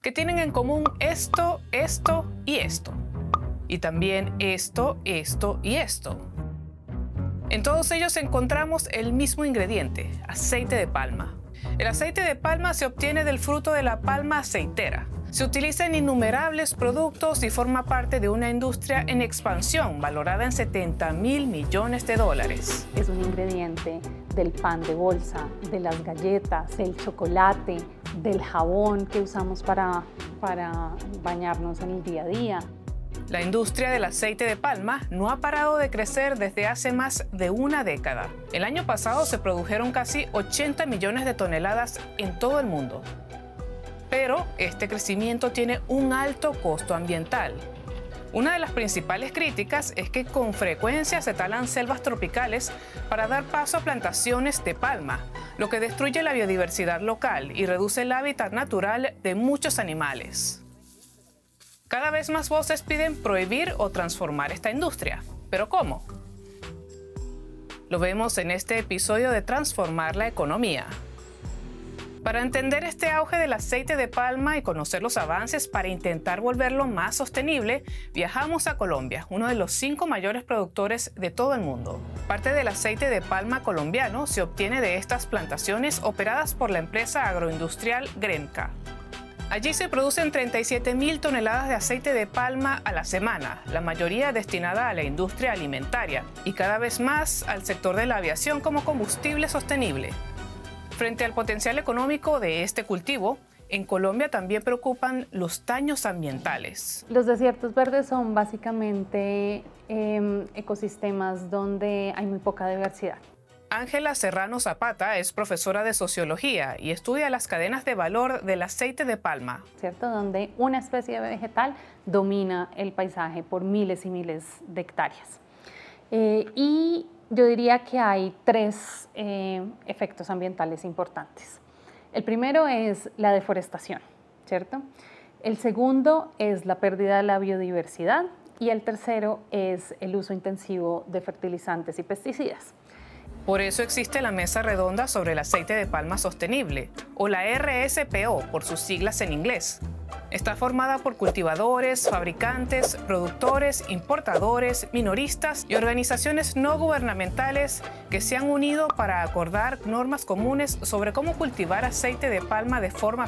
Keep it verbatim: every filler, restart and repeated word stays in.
que tienen en común esto, esto y esto. Y también esto, esto y esto. En todos ellos encontramos el mismo ingrediente, aceite de palma. El aceite de palma se obtiene del fruto de la palma aceitera. Se utiliza en innumerables productos y forma parte de una industria en expansión valorada en setenta mil millones de dólares. Es un ingrediente del pan de bolsa, de las galletas, del chocolate, del jabón que usamos para, para bañarnos en el día a día. La industria del aceite de palma no ha parado de crecer desde hace más de una década. El año pasado se produjeron casi ochenta millones de toneladas en todo el mundo. Pero este crecimiento tiene un alto costo ambiental. Una de las principales críticas es que con frecuencia se talan selvas tropicales para dar paso a plantaciones de palma, lo que destruye la biodiversidad local y reduce el hábitat natural de muchos animales. Cada vez más voces piden prohibir o transformar esta industria. ¿Pero cómo? Lo vemos en este episodio de Transformar la Economía. Para entender este auge del aceite de palma y conocer los avances para intentar volverlo más sostenible, viajamos a Colombia, uno de los cinco mayores productores de todo el mundo. Parte del aceite de palma colombiano se obtiene de estas plantaciones operadas por la empresa agroindustrial Gremca. Allí se producen treinta y siete mil toneladas de aceite de palma a la semana, la mayoría destinada a la industria alimentaria y cada vez más al sector de la aviación como combustible sostenible. Frente al potencial económico de este cultivo, en Colombia también preocupan los daños ambientales. Los desiertos verdes son básicamente eh, ecosistemas donde hay muy poca diversidad. Ángela Serrano Zapata es profesora de sociología y estudia las cadenas de valor del aceite de palma. ¿Cierto? Donde una especie vegetal domina el paisaje por miles y miles de hectáreas. Eh, y yo diría que hay tres eh, efectos ambientales importantes. El primero es la deforestación, ¿cierto? El segundo es la pérdida de la biodiversidad y el tercero es el uso intensivo de fertilizantes y pesticidas. Por eso existe la Mesa Redonda sobre el Aceite de Palma Sostenible, o la R S P O por sus siglas en inglés. Está formada por cultivadores, fabricantes, productores, importadores, minoristas y organizaciones no gubernamentales que se han unido para acordar normas comunes sobre cómo cultivar aceite de palma de forma